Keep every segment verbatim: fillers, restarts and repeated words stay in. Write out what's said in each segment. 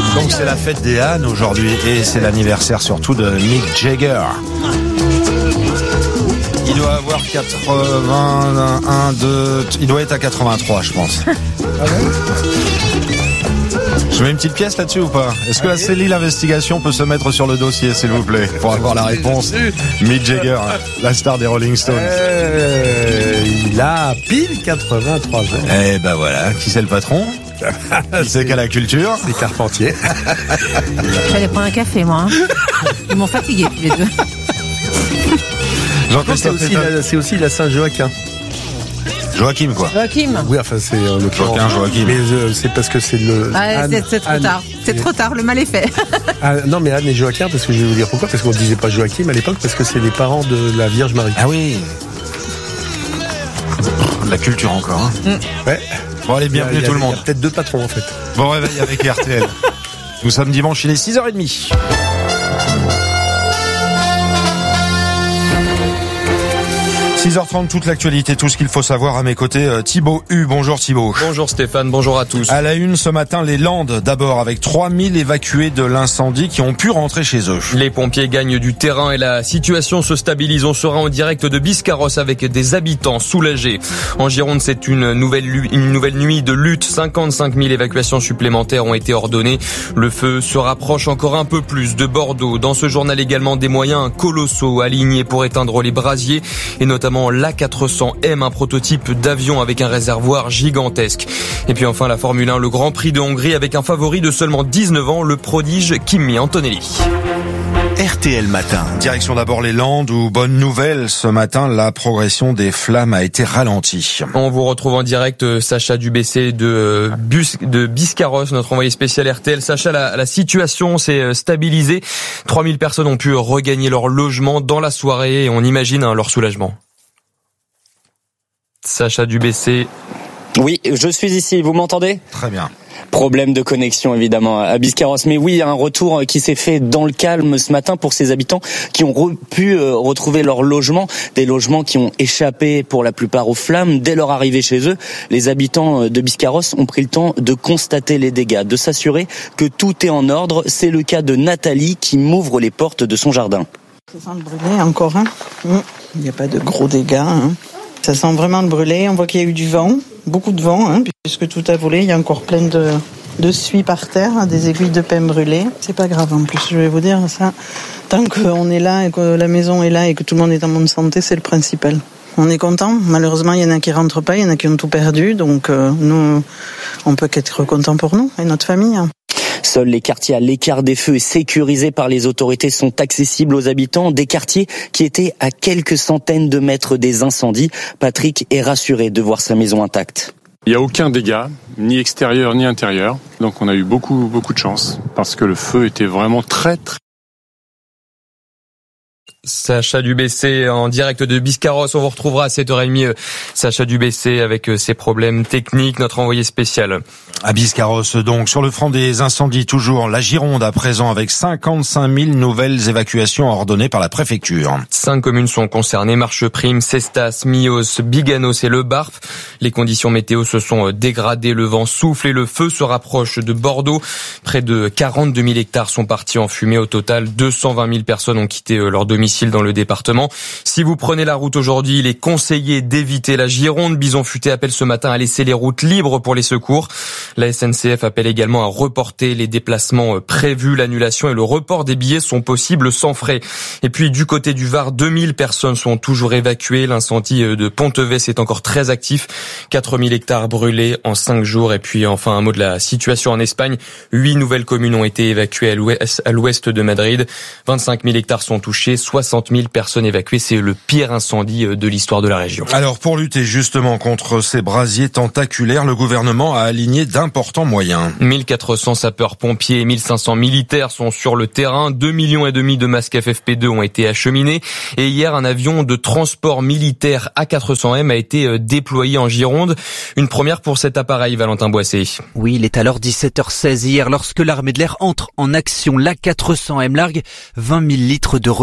Donc c'est la fête des ânes aujourd'hui et c'est l'anniversaire surtout de Mick Jagger. Il doit avoir quatre-vingt-un, deux, il doit être à quatre-vingt-trois, je pense. Je mets une petite pièce là-dessus ou pas? Est-ce que la cellule investigation peut se mettre sur le dossier, s'il vous plaît, pour avoir la réponse? Mick Jagger, la star des Rolling Stones. Euh, il a pile quatre-vingt-trois ans. Eh ben voilà, qui c'est le patron? Qui c'est qu'à la culture? C'est Carpentier. J'allais prendre un café, moi. Hein. Ils m'ont fatigué tous les deux. C'est aussi, la, c'est aussi la Saint-Joachim. Joachim, quoi. Joachim. Oui, enfin, c'est euh, le Joachim, Joachim. Mais euh, c'est parce que c'est le. Ah, Anne, c'est, c'est trop Anne, tard. C'est trop tard, le mal est fait. Ah, non, mais Anne et Joachim, parce que je vais vous dire pourquoi. Parce qu'on ne disait pas Joachim à l'époque, parce que c'est les parents de la Vierge Marie. Ah oui. La culture encore, hein. Mm. Ouais. Bon, allez, bienvenue il y a, tout le monde. Il y a peut-être deux patrons, en fait. Bon réveil avec R T L. Nous sommes dimanche, il est six heures trente. six heures trente, toute l'actualité, tout ce qu'il faut savoir à mes côtés. Euh, Thibaut Hu, bonjour Thibaut. Bonjour Stéphane, bonjour à tous. À la une ce matin, les Landes d'abord, avec trois mille évacués de l'incendie qui ont pu rentrer chez eux. Les pompiers gagnent du terrain et la situation se stabilise. On sera en direct de Biscarrosse avec des habitants soulagés. En Gironde, c'est une nouvelle, une nouvelle nuit de lutte. cinquante-cinq mille évacuations supplémentaires ont été ordonnées. Le feu se rapproche encore un peu plus de Bordeaux. Dans ce journal également, des moyens colossaux alignés pour éteindre les brasiers et notamment l'A quatre cents M, un prototype d'avion avec un réservoir gigantesque. Et puis enfin la Formule un, le Grand Prix de Hongrie avec un favori de seulement dix-neuf ans, le prodige Kimi Antonelli. R T L Matin. Direction d'abord les Landes où, bonne nouvelle, ce matin, la progression des flammes a été ralentie. On vous retrouve en direct, Sacha Dubessé de, Bus, de Biscarrosse, notre envoyé spécial R T L. Sacha, la, la situation s'est stabilisée. trois mille personnes ont pu regagner leur logement dans la soirée et on imagine hein, leur soulagement. Sacha Dubessé. Oui, je suis ici, vous m'entendez ? Très bien. Problème de connexion évidemment à Biscarrosse, mais oui, il y a un retour qui s'est fait dans le calme ce matin pour ces habitants qui ont re- pu euh, retrouver leur logement, des logements qui ont échappé pour la plupart aux flammes dès leur arrivée chez eux. Les habitants de Biscarrosse ont pris le temps de constater les dégâts, de s'assurer que tout est en ordre. C'est le cas de Nathalie qui m'ouvre les portes de son jardin. Ça sent le brûlé encore, hein. Il n'y a pas de gros dégâts, hein. Ça sent vraiment le brûlé. On voit qu'il y a eu du vent, beaucoup de vent, hein, puisque tout a volé. Il y a encore plein de, de suie par terre, hein, des aiguilles de pin brûlées. C'est pas grave en plus, je vais vous dire ça. Tant qu'on est là et que la maison est là et que tout le monde est en bonne santé, c'est le principal. On est content. Malheureusement, il y en a qui rentrent pas, il y en a qui ont tout perdu. Donc euh, nous, on peut qu'être contents pour nous et notre famille. Hein. Seuls les quartiers à l'écart des feux et sécurisés par les autorités sont accessibles aux habitants, des quartiers qui étaient à quelques centaines de mètres des incendies. Patrick est rassuré de voir sa maison intacte. Il n'y a aucun dégât, ni extérieur ni intérieur, donc on a eu beaucoup beaucoup de chance, parce que le feu était vraiment très très... Sacha Dubessé en direct de Biscarrosse. On vous retrouvera à sept heures trente. Sacha Dubessé avec ses problèmes techniques, notre envoyé spécial. À Biscarrosse donc, sur le front des incendies toujours, la Gironde à présent avec cinquante-cinq mille nouvelles évacuations ordonnées par la préfecture. Cinq communes sont concernées, Marcheprime, Cestas, Mios, Biganos et Le Barf. Les conditions météo se sont dégradées, le vent souffle et le feu se rapproche de Bordeaux. Près de quarante-deux mille hectares sont partis en fumée. Au total, deux cent vingt mille personnes ont quitté leur domicile dans le département. Si vous prenez la route aujourd'hui, il est conseillé d'éviter la Gironde. Bison Futé appelle ce matin à laisser les routes libres pour les secours. La S N C F appelle également à reporter les déplacements prévus. L'annulation et le report des billets sont possibles sans frais. Et puis du côté du Var, deux mille personnes sont toujours évacuées. L'incendie de Ponteves est encore très actif. quatre mille hectares brûlés en cinq jours. Et puis enfin un mot de la situation en Espagne. huit nouvelles communes ont été évacuées à l'ouest de Madrid. vingt-cinq mille hectares sont touchés. soixante mille personnes évacuées. C'est le pire incendie de l'histoire de la région. Alors pour lutter justement contre ces brasiers tentaculaires, le gouvernement a aligné d'importants moyens. mille quatre cents sapeurs-pompiers et mille cinq cents militaires sont sur le terrain. deux millions et demi de masques F F P deux ont été acheminés. Et hier, un avion de transport militaire A quatre cents M a été déployé en Gironde. Une première pour cet appareil, Valentin Boissé. Oui, il est alors dix-sept heures seize hier lorsque l'armée de l'air entre en action. L'A quatre cents M largue vingt mille litres de retardant.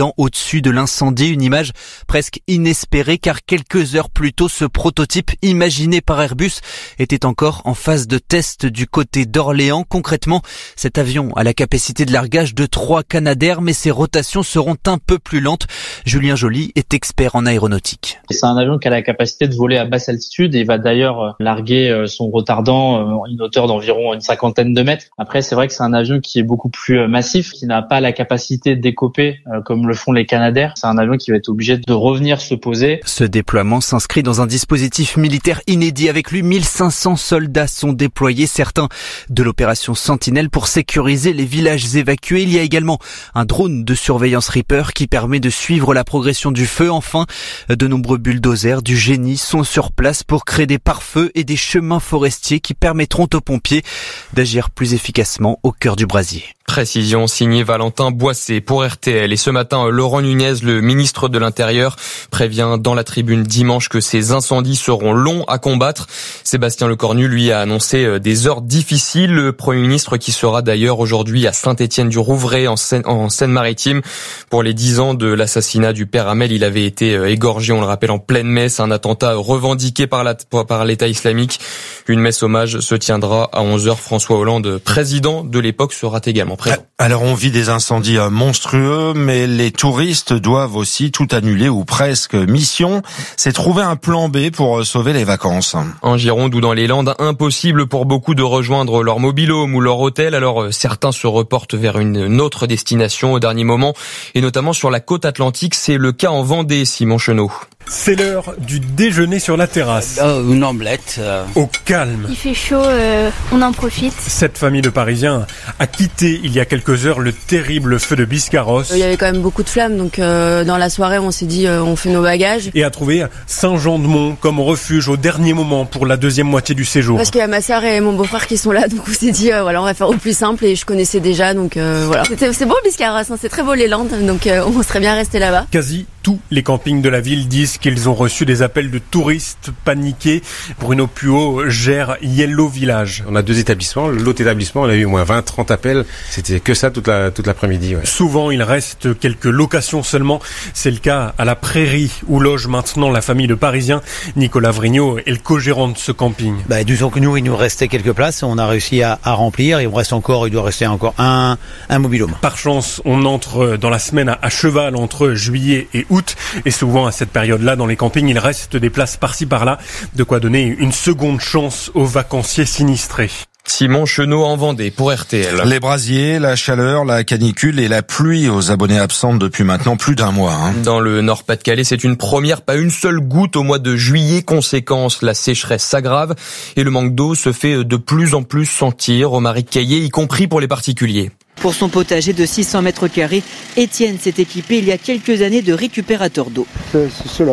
volants au-dessus de l'incendie. Une image presque inespérée car quelques heures plus tôt, ce prototype imaginé par Airbus était encore en phase de test du côté d'Orléans. Concrètement, cet avion a la capacité de largage de trois Canadair, mais ses rotations seront un peu plus lentes. Julien Joly est expert en aéronautique. C'est un avion qui a la capacité de voler à basse altitude et il va d'ailleurs larguer son retardant à une hauteur d'environ une cinquantaine de mètres. Après, c'est vrai que c'est un avion qui est beaucoup plus massif, qui n'a pas la capacité de décoper comme le font les Canadair. C'est un avion qui va être obligé de revenir se poser. Ce déploiement s'inscrit dans un dispositif militaire inédit. Avec lui, mille cinq cents soldats sont déployés, certains de l'opération Sentinelle pour sécuriser les villages évacués. Il y a également un drone de surveillance Reaper qui permet de suivre la progression du feu. Enfin, de nombreux bulldozers du génie sont sur place pour créer des pare-feux et des chemins forestiers qui permettront aux pompiers d'agir plus efficacement au cœur du brasier. Précision signée Valentin Boissé pour R T L. Et ce matin, Laurent Nunez, le ministre de l'Intérieur, prévient dans la tribune dimanche que ces incendies seront longs à combattre. Sébastien Lecornu, lui, a annoncé des heures difficiles. Le Premier ministre qui sera d'ailleurs aujourd'hui à Saint-Étienne-du-Rouvray en Seine, en Seine-Maritime. Pour les dix ans de l'assassinat du père Hamel, il avait été égorgé, on le rappelle, en pleine messe. Un attentat revendiqué par, la, par l'État islamique. Une messe hommage se tiendra à onze heures. François Hollande, président de l'époque, sera également présent. Alors on vit des incendies monstrueux, mais les touristes doivent aussi tout annuler ou presque. Mission, c'est trouver un plan B pour sauver les vacances. En Gironde ou dans les Landes, impossible pour beaucoup de rejoindre leur mobil-home ou leur hôtel. Alors certains se reportent vers une autre destination au dernier moment, et notamment sur la côte atlantique. C'est le cas en Vendée, Simon Chenot. C'est l'heure du déjeuner sur la terrasse. Oh, une omelette. Euh... Au calme. Il fait chaud, euh, on en profite. Cette famille de Parisiens a quitté il y a quelques heures le terrible feu de Biscarrosse. Il y avait quand même beaucoup de flammes, donc euh, dans la soirée on s'est dit euh, on fait nos bagages. Et a trouvé Saint-Jean-de-Mont comme refuge au dernier moment pour la deuxième moitié du séjour. Parce qu'il y a ma sœur et mon beau-frère qui sont là, donc on s'est dit euh, voilà on va faire au plus simple et je connaissais déjà, donc euh, voilà. C'était, c'est beau Biscarrosse, hein, c'est très beau les Landes, donc euh, on serait bien resté là-bas. Quasi tous les campings de la ville disent qu'ils ont reçu des appels de touristes paniqués. Bruno Puot gère Yellow Village. On a deux établissements. L'autre établissement, on a eu au moins vingt, trente appels. C'était que ça toute la, toute l'après-midi. Ouais. Souvent, il reste quelques locations seulement. C'est le cas à la Prairie, où loge maintenant la famille de Parisiens. Nicolas Vrignot est le co-gérant de ce camping. Bah, disons que nous, il nous restait quelques places. On a réussi à, à remplir. Il me reste encore, il doit rester encore un, un mobil-home. Par chance, on entre dans la semaine à, à cheval entre juillet et août. Et souvent, à cette période-là, dans les campings, il reste des places par-ci par-là, de quoi donner une seconde chance aux vacanciers sinistrés. Simon Chenot en Vendée pour R T L. Les brasiers, la chaleur, la canicule et la pluie aux abonnés absentes depuis maintenant plus d'un mois. Hein. Dans le Nord-Pas-de-Calais, c'est une première, pas une seule goutte au mois de juillet. Conséquence, la sécheresse s'aggrave et le manque d'eau se fait de plus en plus sentir au Marais Caillé, y compris pour les particuliers. Pour son potager de six cents mètres carrés, Étienne s'est équipé il y a quelques années de récupérateur d'eau. C'est, c'est cela.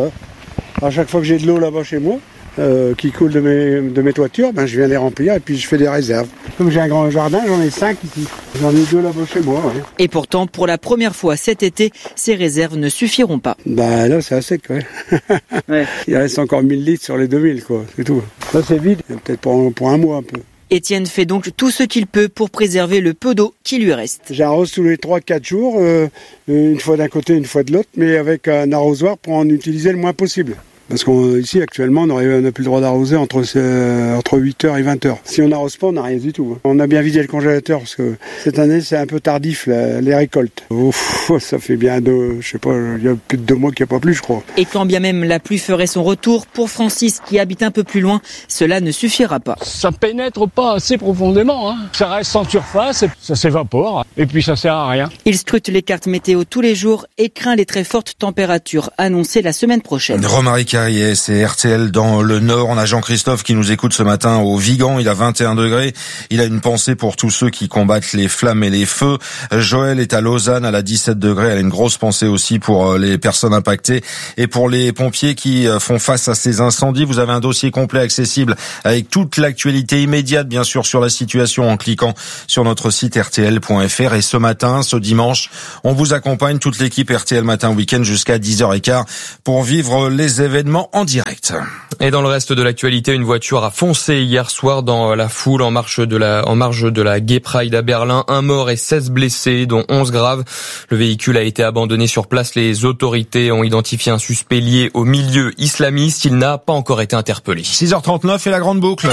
À chaque fois que j'ai de l'eau là-bas chez moi, euh, qui coule de mes, de mes toitures, ben je viens les remplir et puis je fais des réserves. Comme j'ai un grand jardin, j'en ai cinq ici. J'en ai deux là-bas chez moi. Ouais. Et pourtant, pour la première fois cet été, ces réserves ne suffiront pas. Ben là, c'est à sec, ouais. ouais. Il reste encore mille litres sur les deux mille, quoi. C'est tout. Là, c'est vide. Peut-être pour, pour un mois un peu. Étienne fait donc tout ce qu'il peut pour préserver le peu d'eau qui lui reste. J'arrose tous les trois quatre jours, euh, une fois d'un côté, une fois de l'autre, mais avec un arrosoir pour en utiliser le moins possible. Parce qu'ici, actuellement, on n'a plus le droit d'arroser entre, euh, entre huit heures et vingt heures. Si on n'arrose pas, on n'a rien du tout. On a bien vidé le congélateur, parce que cette année, c'est un peu tardif, la, les récoltes. Ouf, ça fait bien deux, je sais pas, il y a plus de deux mois qu'il n'y a pas plus, je crois. Et quand bien même la pluie ferait son retour, pour Francis, qui habite un peu plus loin, cela ne suffira pas. Ça pénètre pas assez profondément, hein. Ça reste en surface, ça s'évapore, et puis ça sert à rien. Il scrute les cartes météo tous les jours et craint les très fortes températures annoncées la semaine prochaine. Romaric c'est R T L dans le Nord. On a Jean-Christophe qui nous écoute ce matin au Vigan. Il a vingt et un degrés. Il a une pensée pour tous ceux qui combattent les flammes et les feux. Joël est à Lausanne. Elle a dix-sept degrés. Elle a une grosse pensée aussi pour les personnes impactées et pour les pompiers qui font face à ces incendies. Vous avez un dossier complet accessible avec toute l'actualité immédiate, bien sûr, sur la situation en cliquant sur notre site R T L point F R. Et ce matin, ce dimanche, on vous accompagne, toute l'équipe R T L Matin Week-end jusqu'à dix heures quinze pour vivre les événements l'événement en direct. Et dans le reste de l'actualité, une voiture a foncé hier soir dans la foule en marche de la, en marge de la Gay Pride à Berlin. Un mort et seize blessés, dont onze graves. Le véhicule a été abandonné sur place. Les autorités ont identifié un suspect lié au milieu islamiste. Il n'a pas encore été interpellé. six heures trente-neuf et la grande boucle.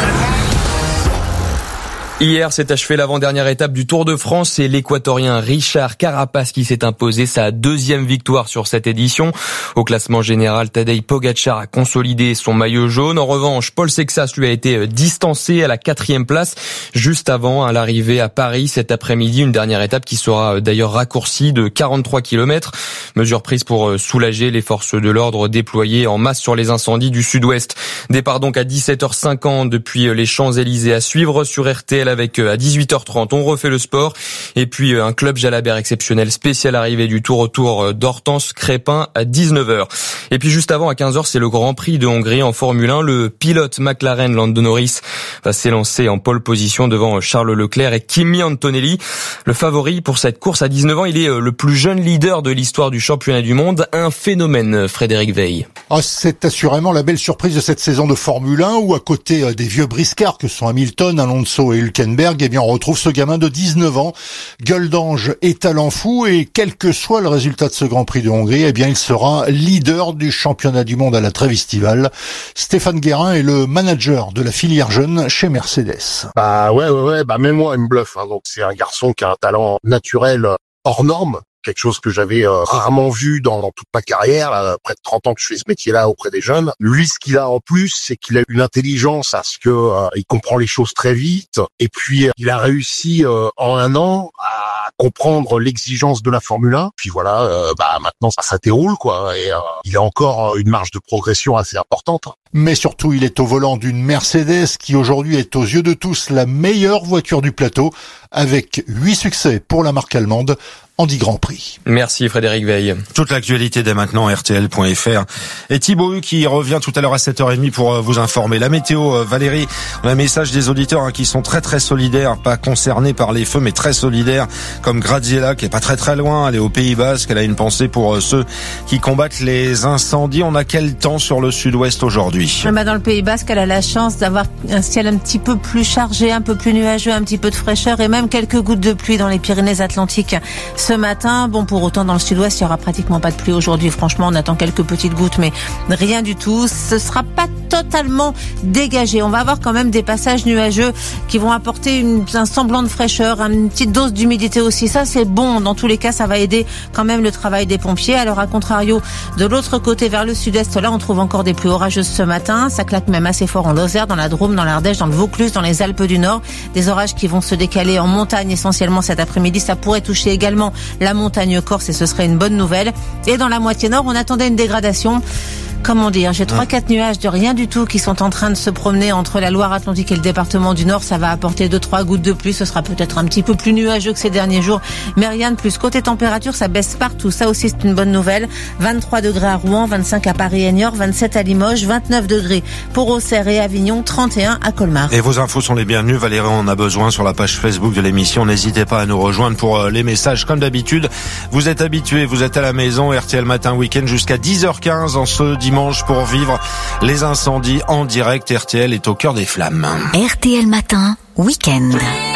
Hier s'est achevée l'avant-dernière étape du Tour de France. C'est l'Équatorien Richard Carapaz qui s'est imposé sa deuxième victoire sur cette édition. Au classement général, Tadej Pogačar a consolidé son maillot jaune. En revanche, Paul Sexas lui a été distancé à la quatrième place, juste avant à l'arrivée à Paris cet après-midi. Une dernière étape qui sera d'ailleurs raccourcie de quarante-trois kilomètres. Mesure prise pour soulager les forces de l'ordre déployées en masse sur les incendies du sud-ouest. Départ donc à dix-sept heures cinquante depuis les Champs-Élysées à suivre sur R T L. Avec à dix-huit heures trente, on refait le sport. Et puis un club Jalabert exceptionnel, spécial arrivée du Tour autour d'Hortense Crépin à dix-neuf heures. Et puis juste avant, à quinze heures, c'est le Grand Prix de Hongrie en Formule un. Le pilote McLaren Lando Norris va s'élancer en pole position devant Charles Leclerc et Kimi Antonelli. Le favori pour cette course à dix-neuf ans, il est le plus jeune leader de l'histoire du championnat du monde. Un phénomène, Frédéric Veil. Ah, c'est assurément la belle surprise de cette saison de Formule un où à côté des vieux briscards que sont Hamilton, Alonso et Hülkenberg, eh bien on retrouve ce gamin de dix-neuf ans, gueule d'ange et talent fou, et quel que soit le résultat de ce Grand Prix de Hongrie, eh bien il sera leader du championnat du monde à la trêve estivale. Stéphane Guérin est le manager de la filière jeune chez Mercedes. Bah ouais ouais ouais, bah même moi il me bluffe, hein. Donc c'est un garçon qui a un talent naturel hors norme. Quelque chose que j'avais euh, rarement vu dans, dans toute ma carrière, là, près de trente ans que je fais ce métier-là auprès des jeunes. Lui, ce qu'il a en plus, c'est qu'il a une intelligence à ce que euh, il comprend les choses très vite. Et puis, euh, il a réussi euh, en un an à comprendre l'exigence de la Formule un. Puis voilà, euh, bah maintenant ça, ça déroule quoi. Et euh, il a encore une marge de progression assez importante. Mais surtout, il est au volant d'une Mercedes qui aujourd'hui est aux yeux de tous la meilleure voiture du plateau, avec huit succès pour la marque allemande en dix Grands Prix. Merci Frédéric Veil. Toute l'actualité dès maintenant, R T L point F R. Et Thibaut Hu qui revient tout à l'heure à sept heures trente pour vous informer. La météo, Valérie, on a un message des auditeurs hein, qui sont très très solidaires, pas concernés par les feux mais très solidaires, comme Graziella qui est pas très très loin, elle est au Pays Basque, elle a une pensée pour ceux qui combattent les incendies. On a quel temps sur le sud-ouest aujourd'hui? Bah dans le Pays Basque, elle a la chance d'avoir un ciel un petit peu plus chargé, un peu plus nuageux, un petit peu de fraîcheur et même quelques gouttes de pluie dans les Pyrénées-Atlantiques ce matin. Bon, pour autant, dans le sud-ouest, il y aura pratiquement pas de pluie aujourd'hui. Franchement, on attend quelques petites gouttes, mais rien du tout. Ce sera pas totalement dégagé. On va avoir quand même des passages nuageux qui vont apporter une, un semblant de fraîcheur, une petite dose d'humidité aussi. Ça, c'est bon. Dans tous les cas, ça va aider quand même le travail des pompiers. Alors, à contrario, de l'autre côté, vers le sud-est, là, on trouve encore des pluies orageuses ce matin. Ça claque même assez fort en Lozère, dans la Drôme, dans l'Ardèche, dans le Vaucluse, dans les Alpes du Nord. Des orages qui vont se décaler en montagne essentiellement cet après-midi. Ça pourrait toucher également la montagne corse et ce serait une bonne nouvelle. Et dans la moitié nord, on attendait une dégradation. Comment dire, j'ai trois quatre nuages de rien du tout qui sont en train de se promener entre la Loire-Atlantique et le département du Nord. Ça va apporter deux trois gouttes de pluie. Ce sera peut-être un petit peu plus nuageux que ces derniers jours, mais rien de plus. Côté température, ça baisse partout. Ça aussi, c'est une bonne nouvelle. vingt-trois degrés à Rouen, vingt-cinq à Paris et Niort, vingt-sept à Limoges, vingt-neuf degrés pour Auxerre et Avignon, trente et un à Colmar. Et vos infos sont les bienvenues. Valérie en a besoin sur la page Facebook de l'émission. N'hésitez pas à nous rejoindre pour les messages comme d'habitude. Vous êtes habitués, vous êtes à la maison. R T L Matin Week-end jusqu'à dix heures quinze en ce dimanche pour vivre les incendies en direct. R T L est au cœur des flammes. R T L Matin Week-end.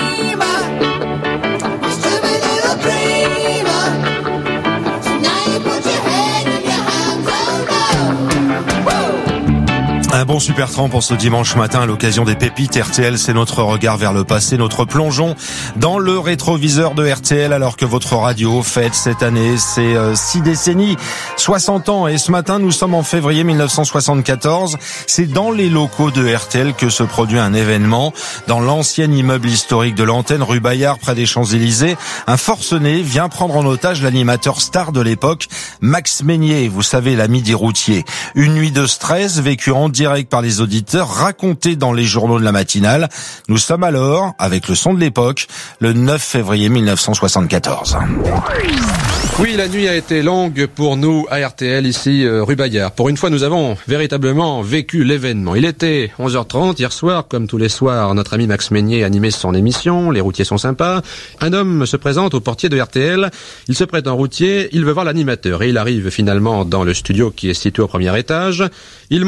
Un bon super tramp pour ce dimanche matin à l'occasion des pépites R T L. C'est notre regard vers le passé, notre plongeon dans le rétroviseur de R T L alors que votre radio fête cette année ses euh, six décennies, soixante ans. Et ce matin, nous sommes en février mille neuf cent soixante-quatorze. C'est dans les locaux de R T L que se produit un événement. Dans l'ancien immeuble historique de l'antenne, rue Bayard, près des Champs-Élysées, un forcené vient prendre en otage l'animateur star de l'époque, Max Meignier, vous savez, l'ami des routiers. Une nuit de stress vécue en direct par les auditeurs, racontée dans les journaux de la matinale. Nous sommes alors, avec le son de l'époque, le neuf février mille neuf cent soixante-quatorze. Oui, la nuit a été longue pour nous à R T L, ici euh, rue Bayard. Pour une fois, nous avons véritablement vécu l'événement. Il était onze heures trente hier soir, comme tous les soirs, notre ami Max Meignier animait son émission. Les routiers sont sympas. Un homme se présente au portier de R T L. Il se prête en routier, il veut voir l'animateur et il arrive finalement dans le studio qui est situé au premier étage. Il